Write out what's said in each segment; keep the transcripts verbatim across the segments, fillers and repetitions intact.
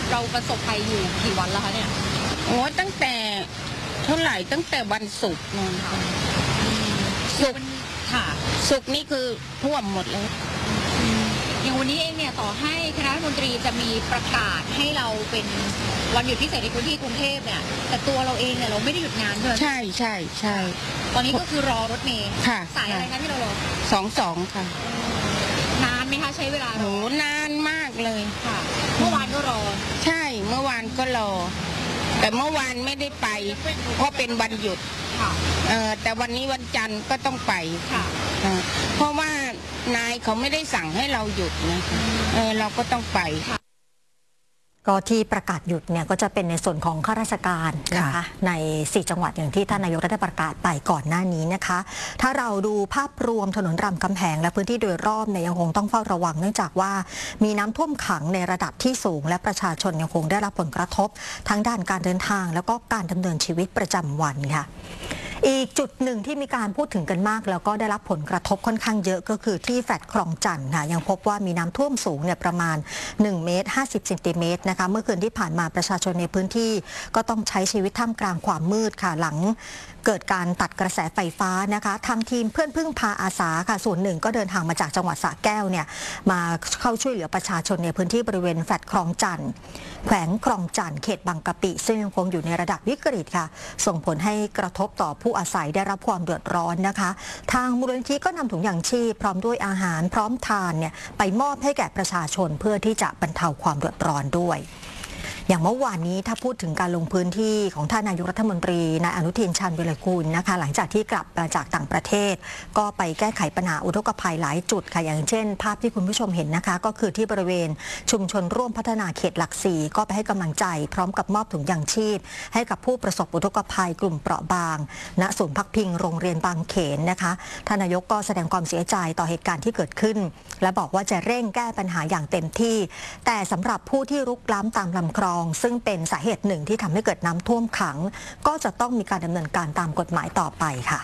เราประสบภัยอยู่กี่วันแล้วคะเนี่ยโอ้ตั้งแต่เท่าไหร่ตั้งแต่วันศุกร์นนค่ะศุกร์ค่ะศุกร์นี่คือท่วมหมดเลยอย่างวันนี้เองเนี่ยต่อให้คณะรัฐมนตรีจะมีประกาศให้เราเป็นวันหยุดพิเศษในพื้นที่กรุงเทพเนี่ยแต่ตัวเราเองเนี่ยเราไม่ได้หยุดงานใช่ไหมใช่ใช่ใช่ตอนนี้ก็คือรอรถเมล์ค่ะสายอะไรคะที่เรารอสองสองค่ะนานไหมคะใช้เวลาโหนานมากเลยค่ะเมื่อวานก็รอใช่เมื่อวานก็รอแต่เมื่อวานไม่ได้ไปเพราะเป็นวันหยุดเออแต่วันนี้วันจันทร์ก็ต้องไปค่ะเพราะว่านายเขาไม่ได้สั่งให้เราหยุดนะเออเราก็ต้องไปก็ที่ประกาศหยุดเนี่ยก็จะเป็นในส่วนของข้าราชการนะคะในสี่จังหวัดอย่างที่ท่านนายกได้ประกาศไปก่อนหน้านี้นะคะถ้าเราดูภาพรวมถนนรามคำแหงและพื้นที่โดยรอบเนี่ยยังคงต้องเฝ้าระวังเนื่องจากว่ามีน้ำท่วมขังในระดับที่สูงและประชาชนยังคงได้รับผลกระทบทั้งด้านการเดินทางแล้วก็การดำเนินชีวิตประจำวันค่ะอีกจุดหนึ่งที่มีการพูดถึงกันมากแล้วก็ได้รับผลกระทบค่อนข้างเยอะก็คือที่แฟลตคลองจันทร์ค่ะยังพบว่ามีน้ำท่วมสูงเนี่ยประมาณหนึ่งเมตรห้าสิบเซนติเมตรนะคะเมื่อคืนที่ผ่านมาประชาชนในพื้นที่ก็ต้องใช้ชีวิตท่ามกลางความมืดค่ะหลังเกิดการตัดกระแสไฟฟ้านะคะทางทีมเพื่อนพึ่งพาอาสาค่ะส่วนหนึ่งก็เดินทางมาจากจังหวัดสระแก้วเนี่ยมาเข้าช่วยเหลือประชาชนในพื้นที่บริเวณแฟลตคลองจันทร์แขวงคลองจันทร์เขตบางกะปิซึ่งยังคงอยู่ในระดับวิกฤตค่ะส่งผลให้กระทบต่อผู้อาศัยได้รับความเดือดร้อนนะคะทางมูลนิธิก็นำถุงยางชีพพร้อมด้วยอาหารพร้อมทานเนี่ยไปมอบให้แก่ประชาชนเพื่อที่จะบรรเทาความเดือดร้อนด้วยอย่างเมื่อวานนี้ถ้าพูดถึงการลงพื้นที่ของท่านนายกรัฐมนตรีนายอนุทินชาญวิรกูลนะคะหลังจากที่กลับมาจากต่างประเทศก็ไปแก้ไขปัญหาอุทกภัยหลายจุดค่ะอย่างเช่นภาพที่คุณผู้ชมเห็นนะคะก็คือที่บริเวณชุมชนร่วมพัฒนาเขตหลักสี่ก็ไปให้กำลังใจพร้อมกับมอบถุงยางชีพให้กับผู้ประสบอุทกภัยกลุ่มเปราะบางณศูนย์พักพิงโรงเรียนบางเขนนะคะท่านนายกก็แสดงความเสียใจต่อเหตุการณ์ที่เกิดขึ้นและบอกว่าจะเร่งแก้ปัญหาอย่างเต็มที่แต่สำหรับผู้ที่รุกล้ำตามลำคลองซึ่งเป็นสาเหตุหนึ่งที่ทำให้เกิดน้ำท่วมขังก็จะต้องมีการดำเนินการตามกฎหมายต่อไปค่ะ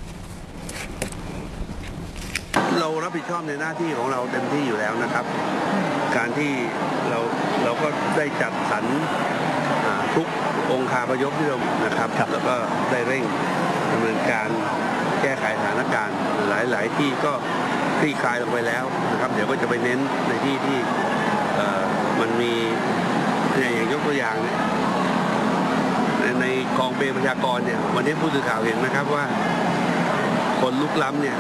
เรารับผิดชอบในหน้าที่ของเราเต็มที่อยู่แล้วนะครับการที่เราเราก็ได้จัดสรรทุกองค์คาพยพที่เรานะครับแล้วก็ได้เร่งดำเนินการแก้ไขสถานการณ์หลายๆที่ก็คลี่คลายลงไปแล้วนะครับเดี๋ยวก็จะไปเน้นในที่ที่มันมีอย่างยกตัวอย่างในกองเปรย์ประชากรเนี่ยวันนี้ผู้สื่อข่าวเห็นนะครับว่าคนลุกล้ำเนี่ย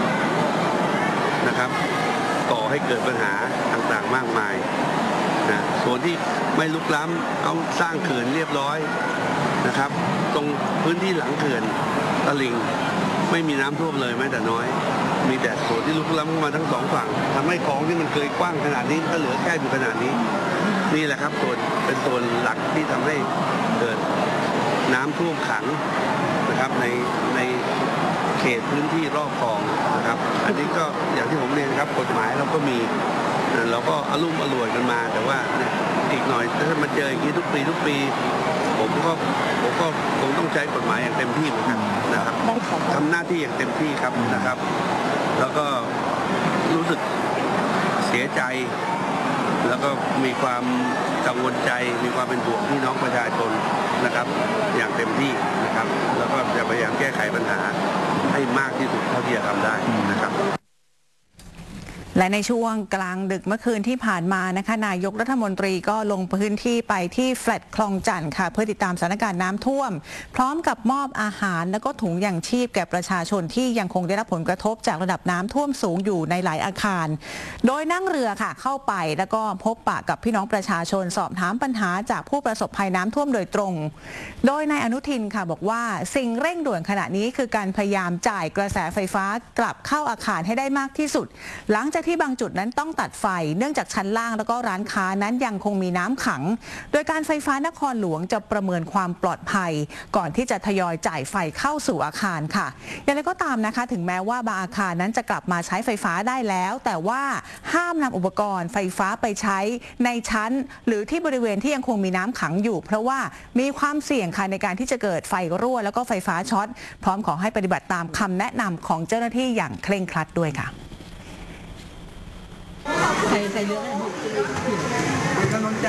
นะครับก่อให้เกิดปัญหาต่างๆมากมายนะส่วนที่ไม่ลุกล้ำเขาสร้างเขื่อนเรียบร้อยนะครับตรงพื้นที่หลังเขื่อนตลิ่งไม่มีน้ำท่วมเลยแม้แต่น้อยมีแต่ส่วนที่ลุกล้ำเข้ามาทั้งสองฝั่งทำให้คลองที่มันเคยกว้างขนาดนี้ก็เหลือแค่อยู่ขนาดนี้นี่แหละครับส่วนเป็นส่วนหลักที่ทำให้เกิดน้ำท่วมขังนะครับในในเขตพื้นที่รอบคลองนะครับอันนี้ก็อย่างที่ผมเรียนครับกฎหมายเราก็มีเราก็อลุ่มอล่วยกันมาแต่ว่าอีกหน่อยถ้ามาเจออย่างนี้ทุกปีทุกปีผมก็ผมก็คงต้องใช้กฎหมายอย่างเต็มที่เหมือนกันนะครับทำหน้าที่อย่างเต็มที่ครับนะครับแล้วก็รู้สึกเสียใจแล้วก็มีความกังวลใจมีความเป็นห่วงพี่น้องประชาชนนะครับอย่างเต็มที่นะครับแล้วก็จะพยายามแก้ไขปัญหาให้มากที่สุดเท่าที่จะทำได้นะครับและในช่วงกลางดึกเมื่อคืนที่ผ่านมานะคะนายกรัฐมนตรีก็ลงพื้นที่ไปที่แฟลตคลองจันทร์ค่ะเพื่อติดตามสถานการณ์น้ำท่วมพร้อมกับมอบอาหารและก็ถุงยางชีพแก่ประชาชนที่ยังคงได้รับผลกระทบจากระดับน้ำท่วมสูงอยู่ในหลายอาคารโดยนั่งเรือค่ะเข้าไปแล้วก็พบปะกับพี่น้องประชาชนสอบถามปัญหาจากผู้ประสบภัยน้ำท่วมโดยตรงโดยนายอนุทินค่ะบอกว่าสิ่งเร่งด่วนขณะนี้คือการพยายามจ่ายกระแสไฟฟ้ากลับเข้าอาคารให้ได้มากที่สุดหลังจากที่บางจุดนั้นต้องตัดไฟเนื่องจากชั้นล่างแล้วก็ร้านค้านั้นยังคงมีน้ำขังโดยการไฟฟ้านครหลวงจะประเมินความปลอดภัยก่อนที่จะทยอยจ่ายไฟเข้าสู่อาคารค่ะอย่างไรก็ตามนะคะถึงแม้ว่าบางอาคารนั้นจะกลับมาใช้ไฟฟ้าได้แล้วแต่ว่าห้ามนำอุปกรณ์ไฟฟ้าไปใช้ในชั้นหรือที่บริเวณที่ยังคงมีน้ำขังอยู่เพราะว่ามีความเสี่ยงค่ะในการที่จะเกิดไฟรั่วแล้วก็ไฟฟ้าช็อตพร้อมขอให้ปฏิบัติตามคำแนะนำของเจ้าหน้าที่อย่างเคร่งครัดด้วยค่ะใส่ใส่เรื่อง